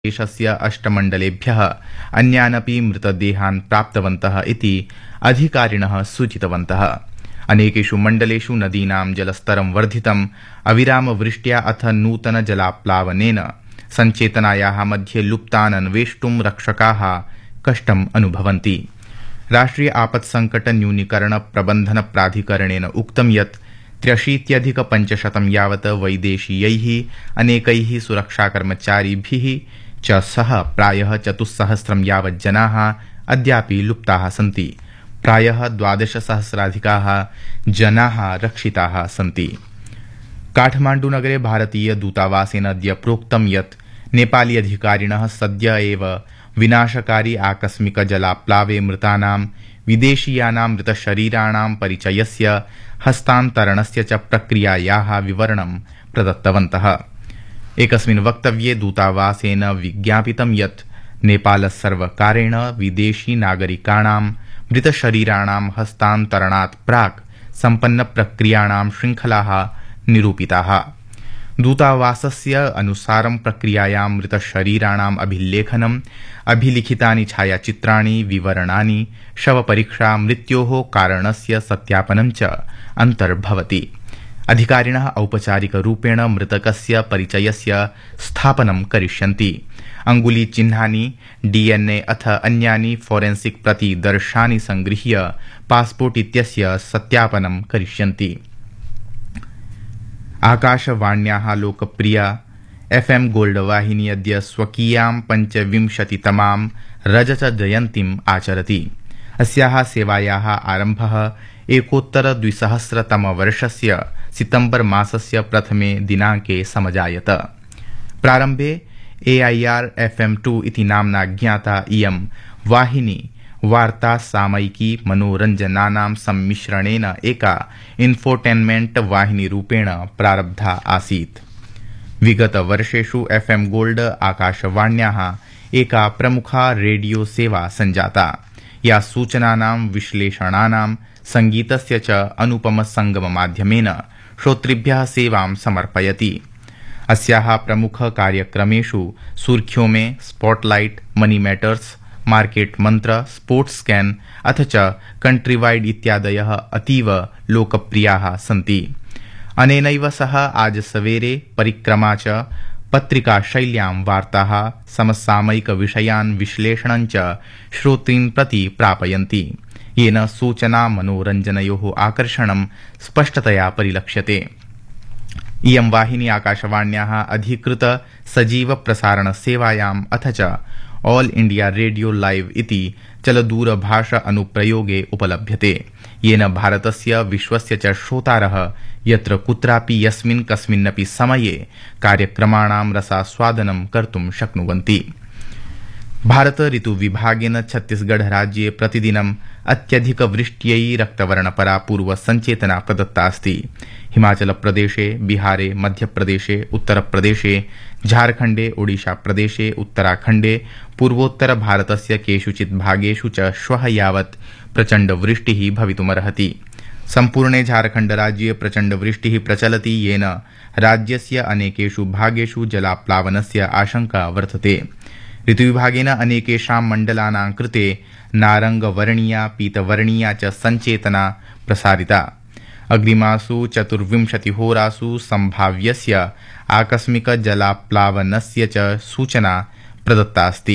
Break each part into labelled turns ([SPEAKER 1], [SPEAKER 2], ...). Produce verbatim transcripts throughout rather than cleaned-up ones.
[SPEAKER 1] देशस्य अष्टमण्डलेभ्यः अन्यानपि मृतदेहान् प्राप्तवन्तः इति अधिकारिणः सूचितवन्तः। अनेकेषु मण्डलेषु नदीनां जलस्तरं वर्धितम् अविरामवृष्ट्या अथ नूतनजलाप्लावनेन सञ्चेतनायाः मध्ये लुप्तान् अन्वेष्टुं रक्षकाः कष्टम् अनुभवन्ति। राष्ट्रिय आपत्सङ्कट न्यूनीकरण प्रबन्धन प्राधिकरणेन उक्तं यत् त्र्यशीत्यधिकपञ्चशतं यावत् वैदेशीयैः अनेकैः सुरक्षाकर्मचारिभिः च सह प्रायः चतुस्सहस्रं यावत् जनाः अद्यापि लुप्ताः सन्ति। प्रायः द्वादशसहस्राधिकाः जनाः रक्षिताः सन्ति। काठमाण्डुनगरे भारतीय दूतावासेन अद्य प्रोक्तं यत् नेपाली अधिकारिणः सद्य एव विनाशकारी आकस्मिक जलाप्लावे मृतानां विदेशीयानां मृतशरीराणां परिचयस्य हस्तान्तरणस्य च प्रक्रियायाः विवरणं प्रदत्तवन्तः। एकस्मिन् वक्तव्ये दूतावासेन विज्ञापितं यत् नेपालसर्वकारेण विदेशी नागरिकाणां मृतशरीराणां हस्तान्तरणात् प्राक् सम्पन्नप्रक्रियाणां शृङ्खलाः निरूपिताः। दूतावासस्य अनुसारं प्रक्रियायां मृतशरीराणाम् अभिलेखनम्, अभिलिखितानि छायाचित्राणि, विवरणानि, शवपरीक्षा, मृत्योः कारणस्य सत्यापनं च अन्तर्भवति। अधिकारिणः औपचारिकरूपेण मृतकस्य परिचयस्य स्थापनं करिष्यन्ति। अङ्गुलीचिह्नानि, डीएनए अथ अन्यानि फोरेन्सिक् प्रतिदर्शानि संगृह्य पास्पोर्ट् इत्यस्य सत्यापनं करिष्यन्ति। आकाशवाण्याः लोकप्रिया एफएम गोल्ड वाहिनी अद्य स्वकीयां पञ्चविंशतितमां रजतजयन्तीम् आचरति। अस्याः सेवायाः आरम्भः एकोत्तरद्विसहस्रतमवर्षस्य सितम्बर् मासस्य प्रथमे दिनाङ्के समजायत। प्रारम्भे एआईआर एफएम टू इति नाम्ना ज्ञाता इयं वाहिनी वार्ता सामयिकी मनोरञ्जनानां सम्मिश्रणेन एका इन्फोटेन्मेंट वाहिनीरूपेण प्रारब्धा आसीत्। विगतवर्षेषु एफएम गोल्ड आकाशवाण्याः एका प्रमुखा रेडियो सेवा सञ्जाता, या सूचनानां, विश्लेषणानां, संगीतस्य च अनुपमसङ्गममाध्यमेन श्रोतृभ्यः सेवां समर्पयति। अस्याः प्रमुखकार्यक्रमेषु सुर्ख्यों में, स्पॉटलाइट, मनी मैटर्स, मार्केट मंत्र, स्पोर्ट्स स्कैन अथ च कंट्रीवाइड इत्यादयः अतीव लोकप्रियाः सन्ति। अनेनैव सह आज सवेरे परिक्रमा च पत्रिकाशैल्यां वार्ताः, समसामयिकविषयान् विश्लेषणं च श्रोतॄन् प्रति प्रापयन्ति, येन सूचना मनोरञ्जनयोः आकर्षणं स्पष्टतया परिलक्ष्यते। इयं वाहिनी आकाशवाण्याः अधिकृत सजीव प्रसारण सेवायाम् अथ च ऑल इंडिया रेडियो लाइव इति चलदूरभाष अनुप्रयोगे उपलभ्यते, येन भारतस्य विश्वस्य च श्रोतारः यत्र कुत्रापि यस्मिन् कस्मिन्नपि समये कार्यक्रमाणां रसास्वादनं कर्तुं शक्नुवन्ति। भारत ऋतुविभागेन छत्तीसगढ़ राज्ये प्रतिदिनम् अत्यधिकवृष्ट्यै रक्तवर्णपरा पूर्वसञ्चेतना प्रदत्ता अस्ति। हिमाचलप्रदेशे, बिहारे, मध्यप्रदेशे, उत्तरप्रदेशे, झारखण्डे, ओडिशाप्रदेशे, उत्तराखण्डे, पूर्वोत्तरभारतस्य केषुचित् भागेषु च श्वः यावत् प्रचण्डवृष्टिः भवितुमर्हति। सम्पूर्णे झारखण्डराज्ये प्रचण्डवृष्टिः प्रचलति, येन राज्यस्य अनेकेषु भागेषु जलाप्लावनस्य आशंका वर्तते। ऋतुविभागेन अनेकेषां मण्डलानां कृते नारंगवर्णीया, पीतवर्णीया च सञ्चेतना प्रसारिता। अग्रिमासु चतुर्विंशतिहोरासु सम्भाव्यस्य आकस्मिक जलाप्लावनस्य च सूचना प्रदत्ता अस्ति।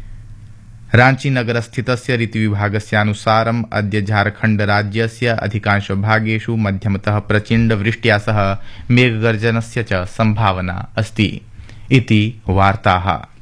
[SPEAKER 1] रांची नगरस्थितस्य ऋतुविभागस्यानुसारम् अद्य झारखण्डराज्यस्य अधिकांशभागेषु मध्यमतः प्रचण्डवृष्ट्या सह मेघगर्जनस्य च सम्भावना अस्ति इति वार्ताः।